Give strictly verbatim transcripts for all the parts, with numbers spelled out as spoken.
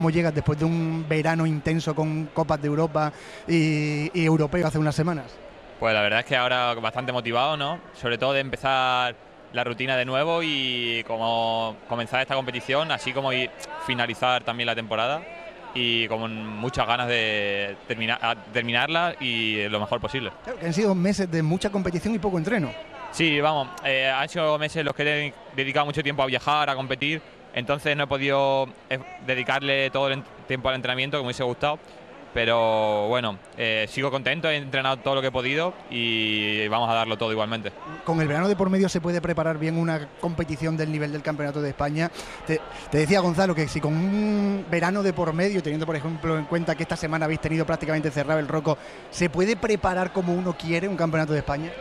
¿Cómo llegas después de un verano intenso con Copas de Europa y, y Europeo hace unas semanas? Pues la verdad es que ahora bastante motivado, ¿no? Sobre todo de empezar la rutina de nuevo y como comenzar esta competición, así como y finalizar también la temporada y con muchas ganas de terminar, terminarla y lo mejor posible. Claro, que han sido meses de mucha competición y poco entreno. Sí, vamos, eh, han sido meses en los que he dedicado mucho tiempo a viajar, a competir, entonces no he podido eh, dedicarle todo el tiempo al entrenamiento que me hubiese gustado, pero bueno, eh, sigo contento, he entrenado todo lo que he podido y vamos a darlo todo igualmente. Con el verano de por medio se puede preparar bien una competición del nivel del Campeonato de España. Te, te decía Gonzalo que si con un verano de por medio, teniendo por ejemplo en cuenta que esta semana habéis tenido prácticamente cerrado el Roco, ¿se puede preparar como uno quiere un Campeonato de España?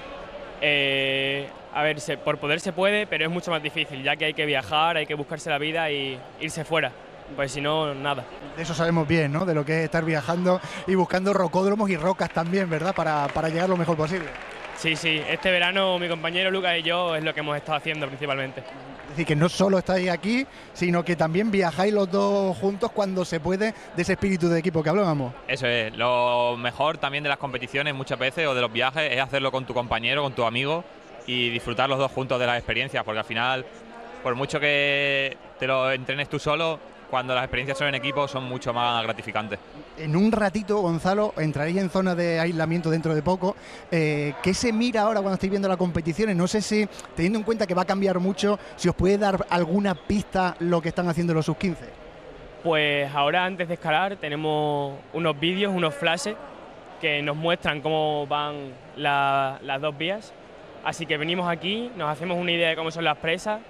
Eh, a ver, se, por poder se puede, pero es mucho más difícil, ya que hay que viajar, hay que buscarse la vida y irse fuera, pues si no, nada. De eso sabemos bien, ¿no? De lo que es estar viajando y buscando rocódromos y rocas también, ¿verdad? Para, para llegar lo mejor posible. Sí, sí, este verano mi compañero Lucas y yo es lo que hemos estado haciendo principalmente. Es decir, que no solo estáis aquí, sino que también viajáis los dos juntos cuando se puede, de ese espíritu de equipo que hablábamos. Eso es, lo mejor también de las competiciones muchas veces o de los viajes es hacerlo con tu compañero, con tu amigo y disfrutar los dos juntos de las experiencias, porque al final, por mucho que te lo entrenes tú solo, cuando las experiencias son en equipo son mucho más gratificantes. En un ratito, Gonzalo, entraréis en zona de aislamiento dentro de poco. Eh, ¿Qué se mira ahora cuando estáis viendo las competiciones? No sé si, teniendo en cuenta que va a cambiar mucho, si os puede dar alguna pista lo que están haciendo los sub quince. Pues ahora, antes de escalar, tenemos unos vídeos, unos flashes que nos muestran cómo van la, las dos vías. Así que venimos aquí, nos hacemos una idea de cómo son las presas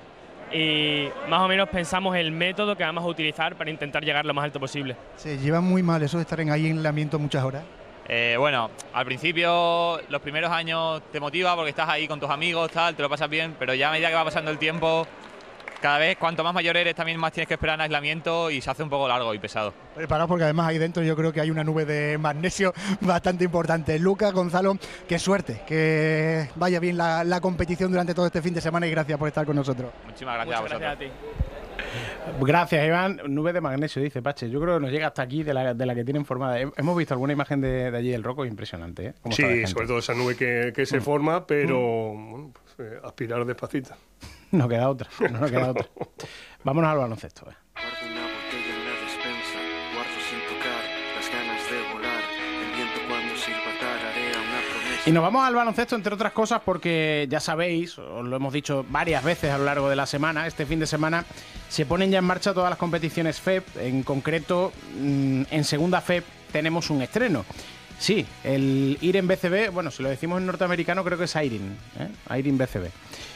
y más o menos pensamos el método que vamos a utilizar para intentar llegar lo más alto posible. Se lleva muy mal eso de estar en ahí en aislamiento muchas horas. Eh, bueno, al principio, los primeros años te motiva porque estás ahí con tus amigos, tal, te lo pasas bien, pero ya a medida que va pasando el tiempo, cada vez cuanto más mayor eres también más tienes que esperar en aislamiento y se hace un poco largo y pesado. Preparados porque además ahí dentro yo creo que hay una nube de magnesio bastante importante. Lucas, Gonzalo, qué suerte, que vaya bien la, la competición durante todo este fin de semana y gracias por estar con nosotros. Muchísimas gracias Muchas a vosotros. gracias a ti. Gracias, Iván. Nube de magnesio, dice Pache. Yo creo que nos llega hasta aquí de la, de la que tienen formada. Hemos visto alguna imagen de, de allí del Roco, impresionante, ¿eh? Sí, sobre todo esa nube que, que se mm. forma, pero mm. bueno, pues, eh, aspirar despacito. No queda otra, no nos queda otra. Vámonos al baloncesto. ¿eh? Guardo una botella en la despensa, guardo sin tocar las ganas de volar, el viento cuando silbatar haré una promesa. Y nos vamos al baloncesto, entre otras cosas, porque ya sabéis, os lo hemos dicho varias veces a lo largo de la semana, este fin de semana se ponen ya en marcha todas las competiciones F E P, en concreto en segunda F E P tenemos un estreno. Sí, el Iren B C B, bueno, si lo decimos en norteamericano creo que es Iren, ¿eh? Iren B C B.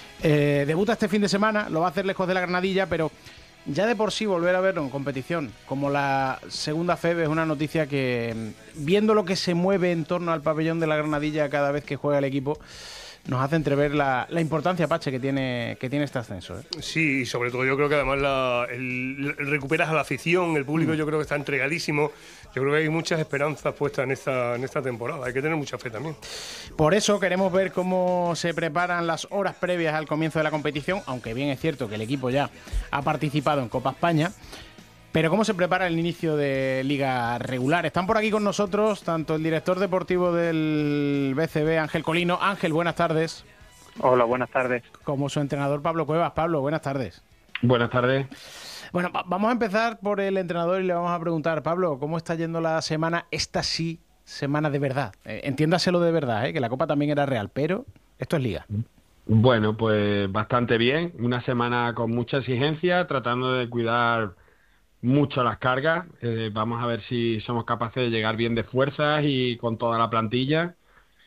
Eh, debuta este fin de semana, lo va a hacer lejos de la Granadilla, pero ya de por sí volver a verlo en competición como la segunda F E B es una noticia que, viendo lo que se mueve en torno al pabellón de la Granadilla cada vez que juega el equipo, nos hace entrever la, la importancia, Pache, que tiene, que tiene este ascenso. ¿eh? Sí, y sobre todo yo creo que además la, el, el recuperas a la afición, el público mm. yo creo que está entregadísimo. Yo creo que hay muchas esperanzas puestas en esta, en esta temporada, hay que tener mucha fe también. Por eso queremos ver cómo se preparan las horas previas al comienzo de la competición, aunque bien es cierto que el equipo ya ha participado en Copa España, pero cómo se prepara el inicio de liga regular. Están por aquí con nosotros tanto el director deportivo del B C B, Ángel Colino. Ángel, buenas tardes. Hola, buenas tardes. Como su entrenador, Pablo Cuevas. Pablo, buenas tardes. Buenas tardes. Bueno, vamos a empezar por el entrenador y le vamos a preguntar, Pablo, ¿cómo está yendo la semana? Esta sí, semana de verdad. Eh, entiéndaselo de verdad, ¿eh? Que la Copa también era real, pero esto es liga. Bueno, pues bastante bien. Una semana con mucha exigencia, tratando de cuidar mucho las cargas. Eh, vamos a ver si somos capaces de llegar bien de fuerzas y con toda la plantilla.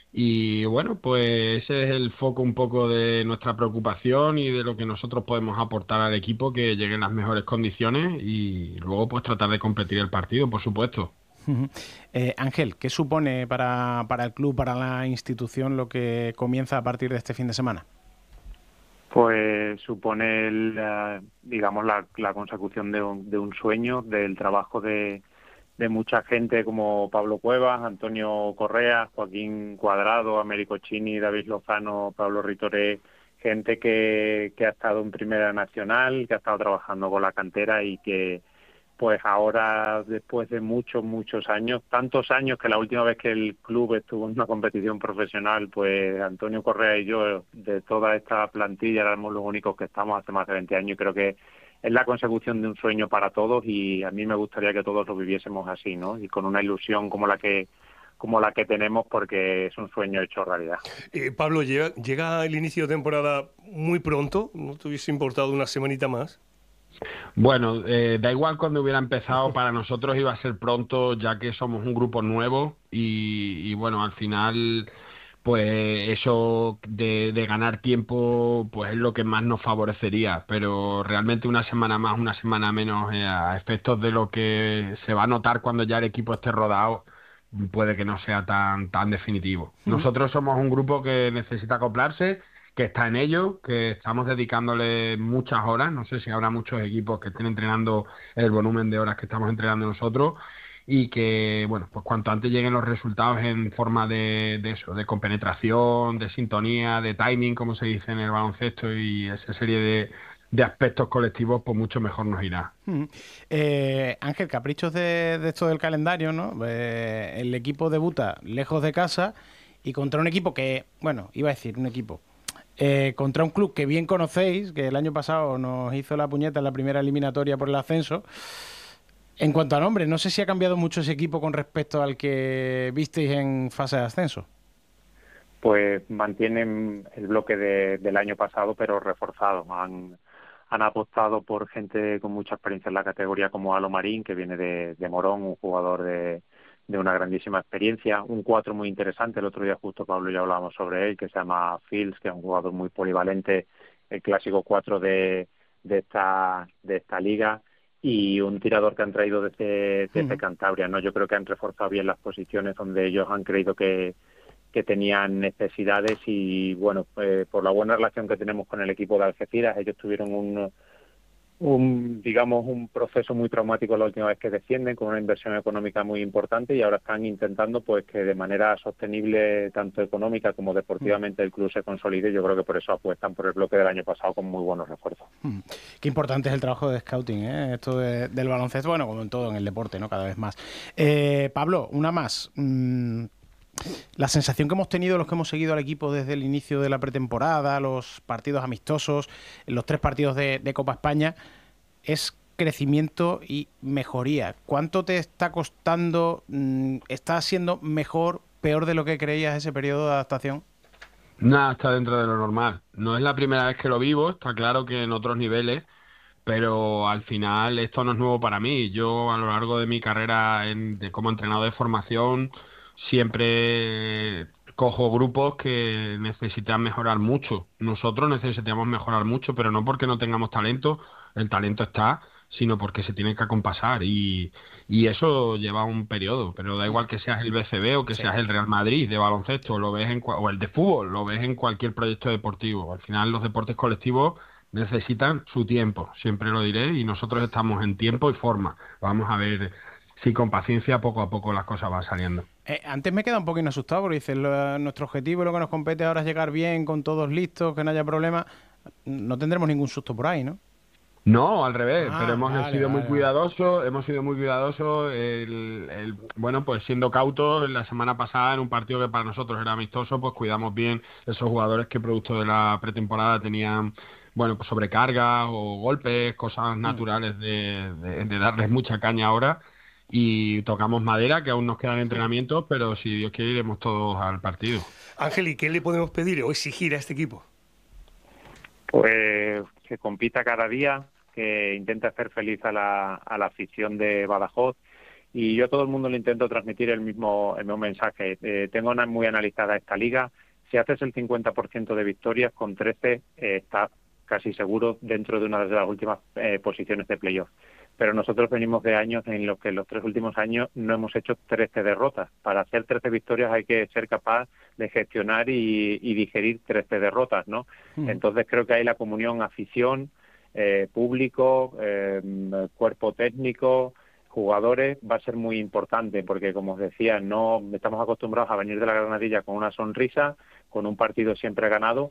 Y bueno, pues ese es el foco un poco de nuestra preocupación y de lo que nosotros podemos aportar al equipo, que llegue en las mejores condiciones y luego pues tratar de competir el partido, por supuesto. Uh-huh. eh, Ángel, ¿qué supone para, para el club, para la institución, lo que comienza a partir de este fin de semana? Pues supone, la, digamos, la, la consecución de un, de un sueño, del trabajo de... de mucha gente como Pablo Cuevas, Antonio Correa, Joaquín Cuadrado, Américo Chini, David Lozano, Pablo Ritoré, gente que, que ha estado en Primera Nacional, que ha estado trabajando con la cantera y que pues ahora, después de muchos, muchos años, tantos años que la última vez que el club estuvo en una competición profesional, pues Antonio Correa y yo, de toda esta plantilla, éramos los únicos que estamos hace más de veinte años, y creo que es la consecución de un sueño para todos, y a mí me gustaría que todos lo viviésemos así, ¿no? Y con una ilusión como la que como la que tenemos, porque es un sueño hecho realidad. Eh, Pablo, ¿llega, ¿llega el inicio de temporada muy pronto? ¿No te hubiese importado una semanita más? Bueno, eh, da igual cuando hubiera empezado, para nosotros iba a ser pronto, ya que somos un grupo nuevo y, y bueno, al final, pues eso de, de ganar tiempo, pues es lo que más nos favorecería, pero realmente una semana más, una semana menos, eh, a efectos de lo que se va a notar cuando ya el equipo esté rodado, puede que no sea tan, tan definitivo. Nosotros somos un grupo que necesita acoplarse, que está en ello, que estamos dedicándole muchas horas. No sé si habrá muchos equipos que estén entrenando el volumen de horas que estamos entrenando nosotros, y que, bueno, pues cuanto antes lleguen los resultados en forma de, de eso, de compenetración, de sintonía, de timing, como se dice en el baloncesto, y esa serie de, de aspectos colectivos, pues mucho mejor nos irá. Mm. Eh, Ángel, caprichos de, de esto del calendario, ¿no? Eh, el equipo debuta lejos de casa y contra un equipo que, bueno, iba a decir un equipo, eh, contra un club que bien conocéis, que el año pasado nos hizo la puñeta en la primera eliminatoria por el ascenso. En cuanto a nombre, no sé si ha cambiado mucho ese equipo con respecto al que visteis en fase de ascenso. Pues mantienen el bloque de, del año pasado, pero reforzado. Han Han apostado por gente con mucha experiencia en la categoría, como Alo Marín, que viene de, de Morón, un jugador de, de una grandísima experiencia. Un cuatro muy interesante, el otro día justo Pablo y yo hablábamos sobre él, que se llama Fields, que es un jugador muy polivalente, el clásico cuatro de, de, esta, de esta liga, y un tirador que han traído desde, desde uh-huh. Cantabria, ¿no? Yo creo que han reforzado bien las posiciones donde ellos han creído que que tenían necesidades, y bueno, eh, por la buena relación que tenemos con el equipo de Algeciras, ellos tuvieron un, un digamos un proceso muy traumático la última vez que descienden, con una inversión económica muy importante, y ahora están intentando pues que de manera sostenible, tanto económica como deportivamente, el club se consolide. Yo creo que por eso apuestan por el bloque del año pasado con muy buenos refuerzos. Hmm. Qué importante es el trabajo de scouting, ¿eh? Esto de, del baloncesto, bueno, como en todo en el deporte, ¿no? Cada vez más. Eh, Pablo, una más. Mm. La sensación que hemos tenido los que hemos seguido al equipo desde el inicio de la pretemporada, los partidos amistosos, los tres partidos de, de Copa España, es crecimiento y mejoría. ¿Cuánto te está costando? ¿Está siendo mejor, peor de lo que creías ese periodo de adaptación? Nada, está dentro de lo normal. No es la primera vez que lo vivo, está claro que en otros niveles, pero al final esto no es nuevo para mí. Yo a lo largo de mi carrera en, de, como entrenador de formación, siempre cojo grupos que necesitan mejorar mucho. Nosotros necesitamos mejorar mucho, pero no porque no tengamos talento, el talento está, sino porque se tiene que acompasar, y, y eso lleva un periodo. Pero da igual que seas el B C B o que sí. seas el Real Madrid de baloncesto, lo ves en, o el de fútbol, lo ves en cualquier proyecto deportivo. Al final los deportes colectivos necesitan su tiempo, siempre lo diré, y nosotros estamos en tiempo y forma. Vamos a ver si con paciencia poco a poco las cosas van saliendo. Eh, antes me queda un poquito asustado porque dices, lo, nuestro objetivo y lo que nos compete ahora es llegar bien, con todos listos, que no haya problema. No tendremos ningún susto por ahí, ¿no? No, al revés, ah, pero hemos vale, sido vale, muy cuidadosos, hemos sido muy cuidadosos, el, el, bueno, pues siendo cautos. La semana pasada, en un partido que para nosotros era amistoso, pues cuidamos bien esos jugadores que producto de la pretemporada tenían, bueno, pues sobrecargas o golpes, cosas naturales de, de, de darles mucha caña ahora. Y tocamos madera, que aún nos quedan entrenamientos, pero si Dios quiere iremos todos al partido. Ángel, ¿y qué le podemos pedir o exigir a este equipo? Pues que compita cada día, que intente hacer feliz a la, a la afición de Badajoz, y yo a todo el mundo le intento transmitir el mismo, el mismo mensaje. Eh, tengo una muy analizada esta liga. Si haces el cincuenta por ciento de victorias, con trece eh, estás casi seguro dentro de una de las últimas eh, posiciones de playoff. Pero nosotros venimos de años en los que en los tres últimos años no hemos hecho trece derrotas. Para hacer trece victorias hay que ser capaz de gestionar y, y digerir trece derrotas, ¿no? Mm. Entonces creo que hay la comunión afición, eh, público, eh, cuerpo técnico, jugadores, va a ser muy importante, porque como os decía, no estamos acostumbrados a venir de la Granadilla con una sonrisa, con un partido siempre ganado,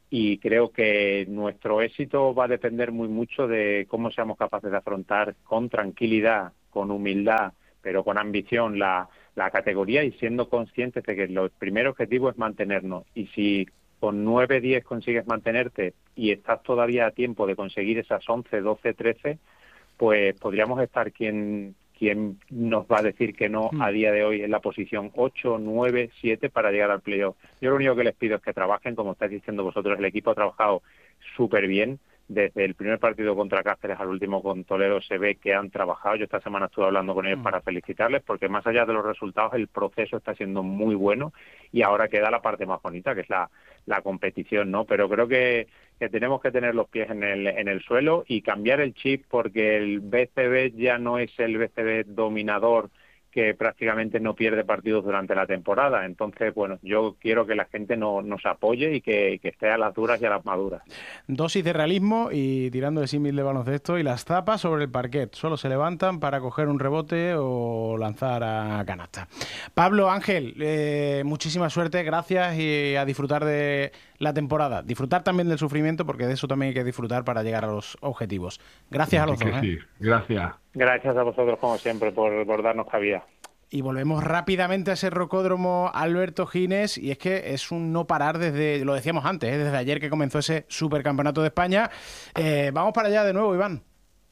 y creo que nuestro éxito va a depender muy mucho de cómo seamos capaces de afrontar con tranquilidad, con humildad, pero con ambición la, la categoría y siendo conscientes de que el primer objetivo es mantenernos. Y si con nueve diez consigues mantenerte y estás todavía a tiempo de conseguir esas once, doce, trece, pues podríamos estar quien, quien nos va a decir que no a día de hoy en la posición ocho, nueve, siete para llegar al playoff. Yo lo único que les pido es que trabajen, como estáis diciendo vosotros, el equipo ha trabajado súper bien. Desde el primer partido contra Cáceres al último con Toledo se ve que han trabajado. Yo esta semana estuve hablando con ellos para felicitarles porque más allá de los resultados el proceso está siendo muy bueno y ahora queda la parte más bonita que es la, la competición, ¿no? Pero creo que, que tenemos que tener los pies en el, en el suelo y cambiar el chip porque el B C B ya no es el B C B dominador que prácticamente no pierde partidos durante la temporada. Entonces, bueno, yo quiero que la gente no, nos apoye y que, que esté a las duras y a las maduras. Dosis de realismo y tirando de símil de baloncesto y las tapas sobre el parquet. Solo se levantan para coger un rebote o lanzar a canasta. Pablo, Ángel, eh, muchísima suerte, gracias y a disfrutar de la temporada. Disfrutar también del sufrimiento porque de eso también hay que disfrutar para llegar a los objetivos. Gracias a los dos. Sí, ¿eh? Gracias. Gracias a vosotros, como siempre, por, por darnos cabida. Y volvemos rápidamente a ese rocódromo Alberto Gines, y es que es un no parar desde, lo decíamos antes, ¿eh? desde ayer que comenzó ese supercampeonato de España. Eh, vamos para allá de nuevo, Iván.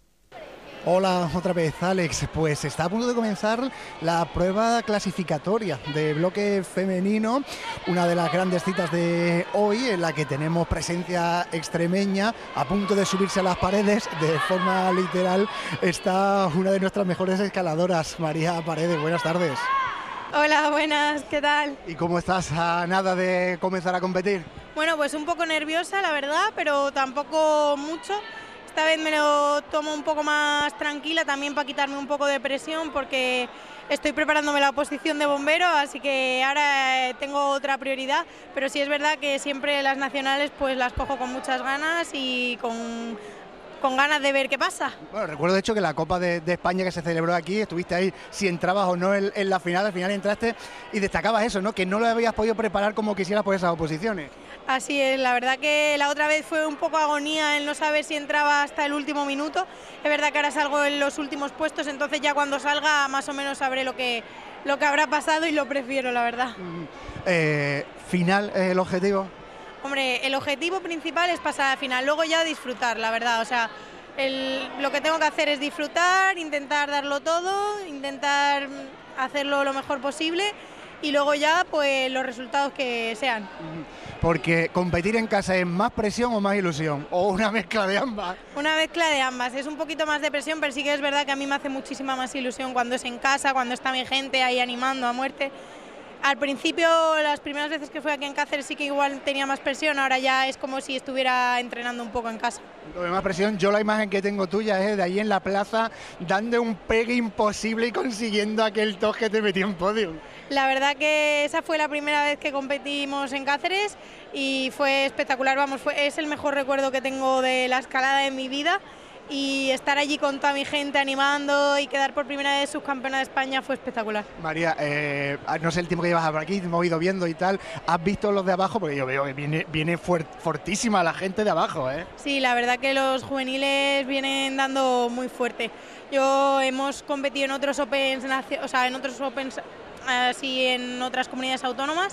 Hola otra vez, Alex. Pues está a punto de comenzar la prueba clasificatoria de bloque femenino, una de las grandes citas de hoy en la que tenemos presencia extremeña. A punto de subirse a las paredes de forma literal está una de nuestras mejores escaladoras, María Paredes. Buenas tardes. Hola, buenas, ¿qué tal? ¿Y cómo estás a nada de comenzar a competir? Bueno, pues un poco nerviosa, la verdad, pero tampoco mucho. Esta vez me lo tomo un poco más tranquila también para quitarme un poco de presión porque estoy preparándome la oposición de bombero, así que ahora tengo otra prioridad, pero sí es verdad que siempre las nacionales pues las cojo con muchas ganas y con, con ganas de ver qué pasa. Bueno, recuerdo de hecho que la Copa de, de España que se celebró aquí, estuviste ahí si entrabas o no en, en la final, al final entraste y destacabas eso, ¿no? Que no lo habías podido preparar como quisieras por esas oposiciones. Así es, la verdad que la otra vez fue un poco agonía el no saber si entraba hasta el último minuto. Es verdad que ahora salgo en los últimos puestos, entonces ya cuando salga más o menos sabré lo que, lo que habrá pasado y lo prefiero, la verdad. Eh, ¿Final eh, el objetivo? Hombre, el objetivo principal es pasar a la final, luego ya disfrutar, la verdad. O sea, el, lo que tengo que hacer es disfrutar, intentar darlo todo, intentar hacerlo lo mejor posible y luego ya pues los resultados que sean. Porque competir en casa es más presión o más ilusión, o una mezcla de ambas. Una mezcla de ambas, es un poquito más de presión, pero sí que es verdad que a mí me hace muchísima más ilusión cuando es en casa, cuando está mi gente ahí animando a muerte. Al principio, las primeras veces que fui aquí en Cáceres sí que igual tenía más presión, ahora ya es como si estuviera entrenando un poco en casa. Lo de más presión, yo la imagen que tengo tuya es de ahí en la plaza, dando un pegue imposible y consiguiendo aquel toque que te metió en podio. La verdad que esa fue la primera vez que competimos en Cáceres y fue espectacular, vamos, fue, es el mejor recuerdo que tengo de la escalada en mi vida. Y estar allí con toda mi gente animando y quedar por primera vez subcampeona de España fue espectacular. María, eh, no sé el tiempo que llevas por aquí, te hemos ido viendo y tal, ¿has visto los de abajo? Porque yo veo que viene, viene fuert, fortísima la gente de abajo, ¿eh? Sí, la verdad que los juveniles vienen dando muy fuerte. Yo hemos competido en otros Opens, o sea, en otros Opens, así en otras comunidades autónomas,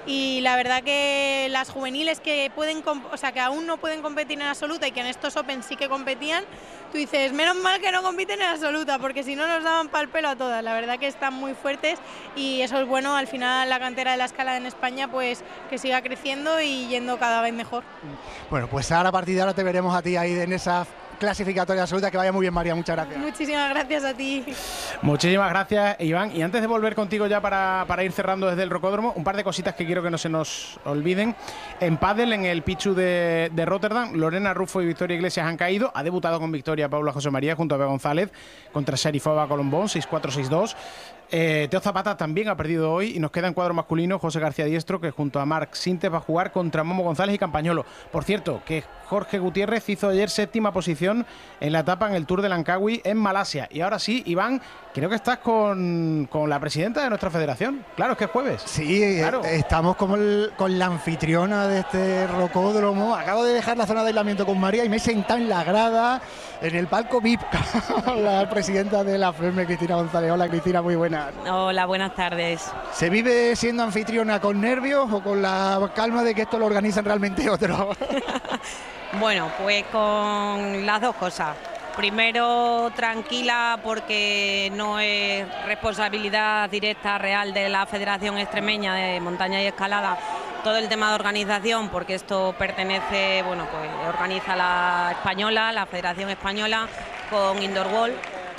y la verdad que las juveniles que pueden, o sea, que aún no pueden competir en absoluta y que en estos Open sí que competían, tú dices, menos mal que no compiten en absoluta, porque si no nos daban pal pelo a todas. La verdad que están muy fuertes y eso es bueno. Al final la cantera de la escalada en España pues que siga creciendo y yendo cada vez mejor. Bueno, pues ahora a partir de ahora te veremos a ti ahí en esa clasificatoria absoluta. Que vaya muy bien, María, muchas gracias. Muchísimas gracias a ti. Muchísimas gracias, Iván. Y antes de volver contigo ya para, para ir cerrando desde el rocódromo, un par de cositas que quiero que no se nos olviden. En pádel, en el Pichu de, de Rotterdam, Lorena Rufo y Victoria Iglesias han caído. Ha debutado con victoria Paula José María junto a Bea González contra Sharifova Colombón, seis cuatro seis dos. Eh, Teo Zapata también ha perdido hoy y nos queda en cuadro masculino José García Diestro, que junto a Marc Sintes va a jugar contra Momo González y Campañolo. Por cierto, que Jorge Gutiérrez hizo ayer séptima posición en la etapa en el Tour de Langkawi en Malasia. Y ahora sí, Iván, Creo que estás con, con la presidenta de nuestra federación. Claro, es que es jueves. Sí, claro. eh, estamos como el, con la anfitriona de este rocódromo. Acabo de dejar la zona de aislamiento con María y me he sentado en la grada, en el palco V I P, con la presidenta de la F E M E, Cristina González. Hola, Cristina, muy buenas. Hola, buenas tardes. ¿Se vive siendo anfitriona con nervios o con la calma de que esto lo organizan realmente otros? Bueno, pues con las dos cosas. Primero, tranquila porque no es responsabilidad directa real de la Federación Extremeña de Montaña y Escalada todo el tema de organización, porque esto pertenece, bueno, pues organiza la española, la Federación Española con Indoor Wall.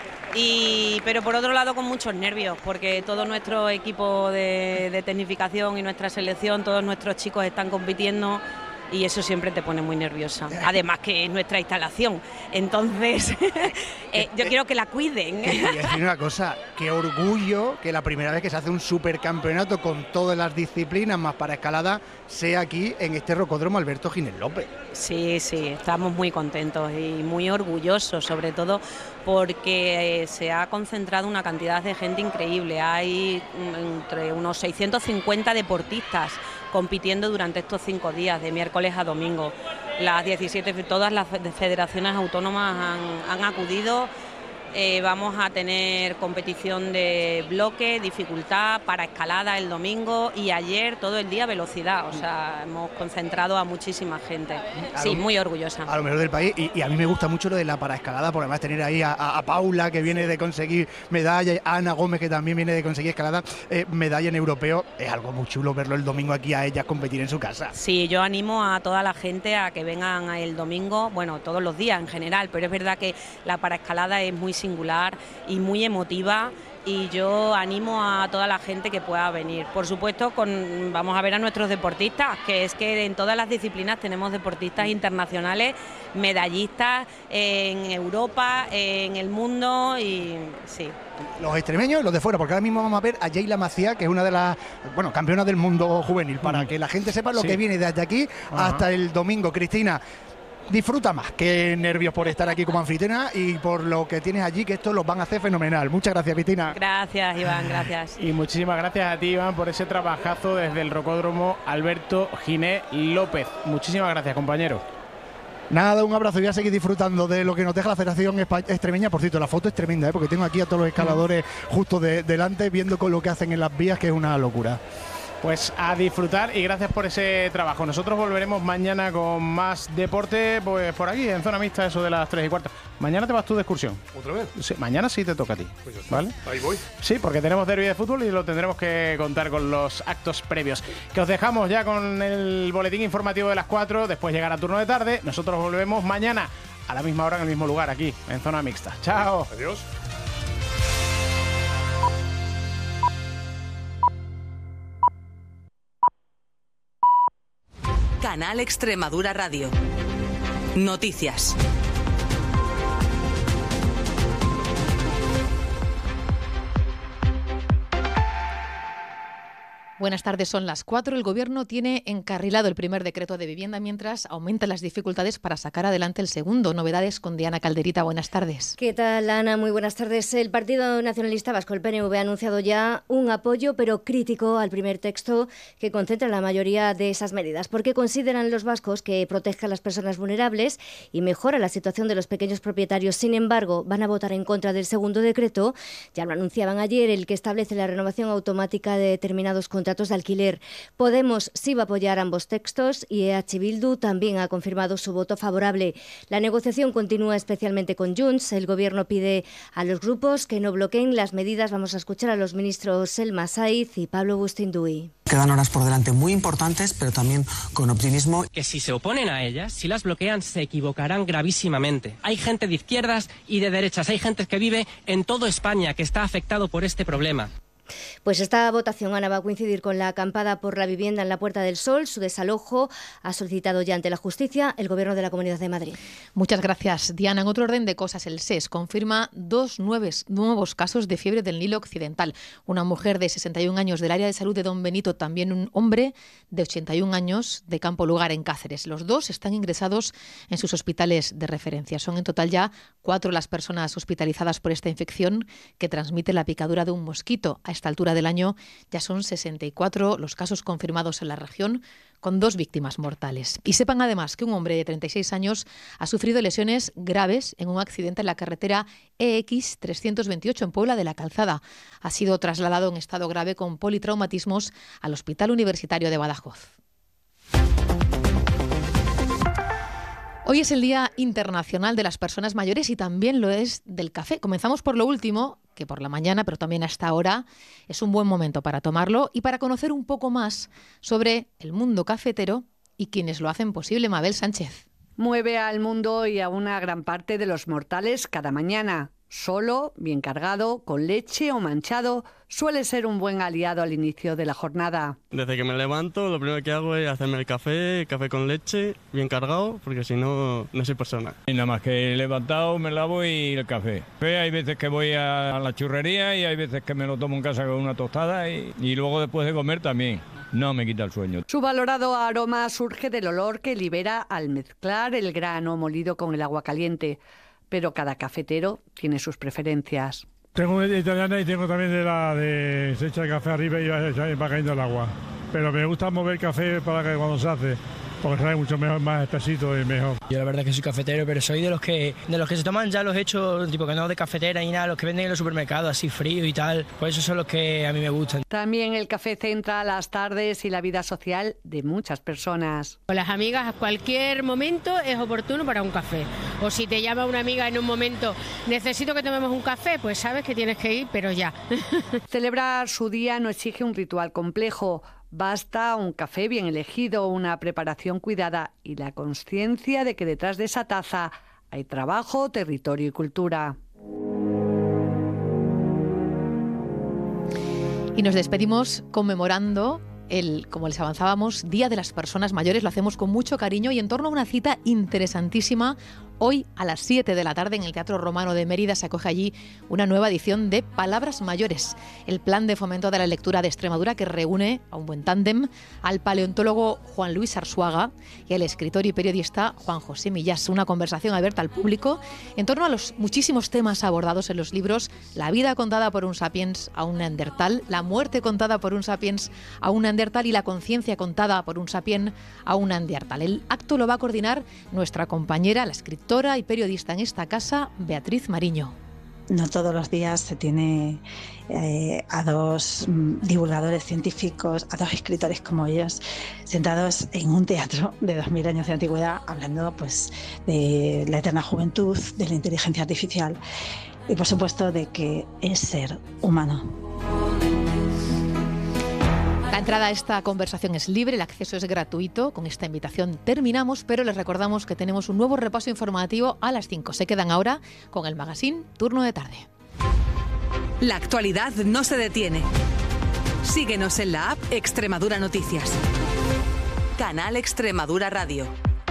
Y, pero por otro lado con muchos nervios, porque todo nuestro equipo de, de tecnificación y nuestra selección, todos nuestros chicos están compitiendo. Y eso siempre te pone muy nerviosa. Además que es nuestra instalación. Entonces, eh, yo quiero que la cuiden. Te voy a decir una cosa, qué orgullo que la primera vez que se hace un supercampeonato con todas las disciplinas, más para escalada, sea aquí en este rocódromo Alberto Ginés López. Sí, sí, estamos muy contentos y muy orgullosos, sobre todo porque eh, se ha concentrado una cantidad de gente increíble. Hay entre unos seiscientos cincuenta deportistas compitiendo durante estos cinco días, de miércoles a domingo. Las diecisiete, todas las federaciones autónomas han, han acudido. Eh, vamos a tener competición de bloque, dificultad, para escalada el domingo y ayer todo el día velocidad. O sea, hemos concentrado a muchísima gente. Sí, muy orgullosa. A lo mejor del país. Y, y a mí me gusta mucho lo de la paraescalada, porque además tener ahí a, a, a Paula, que viene de conseguir medalla, a Ana Gómez, que también viene de conseguir escalada, eh, medalla en europeo. Es algo muy chulo verlo el domingo aquí a ellas competir en su casa. Sí, yo animo a toda la gente a que vengan el domingo, bueno, todos los días en general, pero es verdad que la paraescalada es muy singular y muy emotiva, y yo animo a toda la gente que pueda venir. Por supuesto, con, vamos a ver a nuestros deportistas, que es que en todas las disciplinas tenemos deportistas internacionales, medallistas en Europa, en el mundo, y sí. Los extremeños y los de fuera, porque ahora mismo vamos a ver a Yeila Maciá, que es una de las, bueno, campeonas del mundo juvenil, para que la gente sepa lo sí. que viene desde aquí Ajá. hasta el domingo. Cristina, disfruta más, qué nervios por estar aquí como anfitriona y por lo que tienes allí, que esto los van a hacer fenomenal. Muchas gracias, Cristina. Gracias, Iván, gracias. Y muchísimas gracias a ti, Iván, por ese trabajazo desde el rocódromo Alberto Ginés López. Muchísimas gracias, compañero. Nada, un abrazo y voy a seguir disfrutando de lo que nos deja la Federación Extremeña. Por cierto, la foto es tremenda, ¿eh? Porque tengo aquí a todos los escaladores justo de, delante viendo con lo que hacen en las vías, que es una locura. Pues a disfrutar y gracias por ese trabajo. Nosotros volveremos mañana con más deporte, pues por aquí, en zona mixta, eso de las tres y cuarto. Mañana te vas tú de excursión. ¿Otra vez? Sí, mañana sí te toca a ti. Pues ya está. ¿Vale? Ahí voy. Sí, porque tenemos derbi de fútbol y lo tendremos que contar con los actos previos. Que os dejamos ya con el boletín informativo de las cuatro, después llegará turno de tarde. Nosotros volvemos mañana a la misma hora, en el mismo lugar, aquí, en zona mixta. Chao. Adiós. Canal Extremadura Radio. Noticias. Buenas tardes, son las cuatro. El Gobierno tiene encarrilado el primer decreto de vivienda mientras aumentan las dificultades para sacar adelante el segundo. Novedades con Diana Calderita. Buenas tardes. ¿Qué tal, Ana? Muy buenas tardes. El Partido Nacionalista Vasco, el P N V, ha anunciado ya un apoyo, pero crítico, al primer texto que concentra la mayoría de esas medidas, porque consideran los vascos que protege a las personas vulnerables y mejora la situación de los pequeños propietarios. Sin embargo, van a votar en contra del segundo decreto, ya lo anunciaban ayer, el que establece la renovación automática de determinados contratos de alquiler. Podemos sí va a apoyar ambos textos y E H Bildu también ha confirmado su voto favorable. La negociación continúa especialmente con Junts. El Gobierno pide a los grupos que no bloqueen las medidas. Vamos a escuchar a los ministros Selma Saiz y Pablo Bustinduy. Quedan horas por delante muy importantes, pero también con optimismo. Que si se oponen a ellas, si las bloquean, se equivocarán gravísimamente. Hay gente de izquierdas y de derechas, hay gente que vive en toda España que está afectado por este problema. Pues esta votación, Ana, va a coincidir con la acampada por la vivienda en la Puerta del Sol. Su desalojo ha solicitado ya ante la justicia el Gobierno de la Comunidad de Madrid. Muchas gracias, Diana. En otro orden de cosas, el S E S confirma dos nueves, nuevos casos de fiebre del Nilo Occidental. Una mujer de sesenta y un años del área de salud de Don Benito, también un hombre de ochenta y un años de Campo Lugar en Cáceres. Los dos están ingresados en sus hospitales de referencia. Son en total ya cuatro las personas hospitalizadas por esta infección que transmite la picadura de un mosquito. A esta altura del año ya son sesenta y cuatro los casos confirmados en la región, con dos víctimas mortales. Y sepan además que un hombre de treinta y seis años ha sufrido lesiones graves en un accidente en la carretera E X trescientos veintiocho en Puebla de la Calzada. Ha sido trasladado en estado grave con politraumatismos al Hospital Universitario de Badajoz. Hoy es el Día Internacional de las Personas Mayores y también lo es del café. Comenzamos por lo último, que por la mañana, pero también hasta ahora, es un buen momento para tomarlo y para conocer un poco más sobre el mundo cafetero y quienes lo hacen posible. Mabel Sánchez. Mueve al mundo y a una gran parte de los mortales cada mañana. Solo, bien cargado, con leche o manchado, suele ser un buen aliado al inicio de la jornada. Desde que me levanto, lo primero que hago es hacerme el café, café con leche, bien cargado, porque si no, no soy persona. Y nada más que he levantado, me lavo y el café. Hay veces que voy a la churrería y hay veces que me lo tomo en casa con una tostada y, y luego después de comer también. No me quita el sueño. Su valorado aroma surge del olor que libera al mezclar el grano molido con el agua caliente. Pero cada cafetero tiene sus preferencias. Tengo de italiana y tengo también de la de se echa el café arriba y va cayendo el agua. Pero me gusta mover café para que cuando se hace, porque sabe mucho mejor, más espesito y mejor. Yo la verdad es que soy cafetero, pero soy de los que de los que se toman ya los hechos, tipo que no de cafetera ni nada, los que venden en los supermercados así frío y tal. Pues esos son los que a mí me gustan. También el café centra las tardes y la vida social de muchas personas. Con las amigas a cualquier momento es oportuno para un café. O si te llama una amiga en un momento, necesito que tomemos un café, pues sabes que tienes que ir, pero ya. Celebrar su día no exige un ritual complejo. Basta un café bien elegido, una preparación cuidada y la conciencia de que detrás de esa taza hay trabajo, territorio y cultura. Y nos despedimos conmemorando el, como les avanzábamos, Día de las Personas Mayores. Lo hacemos con mucho cariño y en torno a una cita interesantísima. Hoy a las siete de la tarde en el Teatro Romano de Mérida se acoge allí una nueva edición de Palabras Mayores, el plan de fomento de la lectura de Extremadura que reúne a un buen tándem al paleontólogo Juan Luis Arzuaga y al escritor y periodista Juan José Millás. Una conversación abierta al público en torno a los muchísimos temas abordados en los libros: la vida contada por un sapiens a un neandertal, la muerte contada por un sapiens a un neandertal y la conciencia contada por un sapiens a un neandertal. El acto lo va a coordinar nuestra compañera, la escritora y periodista en esta casa, Beatriz Mariño. No todos los días se tiene eh, a dos divulgadores científicos, a dos escritores como ellos, sentados en un teatro de dos mil años de antigüedad, hablando pues de la eterna juventud, de la inteligencia artificial y por supuesto de que es ser humano. La entrada a esta conversación es libre, el acceso es gratuito. Con esta invitación terminamos, pero les recordamos que tenemos un nuevo repaso informativo a las cinco. Se quedan ahora con el magazine Turno de Tarde. La actualidad no se detiene. Síguenos en la app Extremadura Noticias. Canal Extremadura Radio.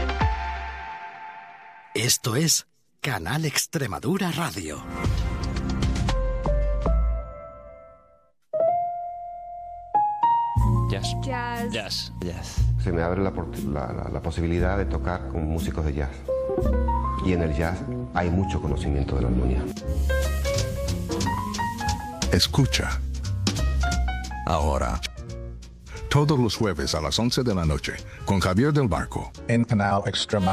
Esto es Canal Extremadura Radio. Jazz. Jazz. Jazz. Jazz. Se me abre la, la, la, la posibilidad de tocar con músicos de jazz. Y en el jazz hay mucho conocimiento de la armonía. Escucha. Ahora. Todos los jueves a las once de la noche con Javier del Barco. En Canal Extremadura.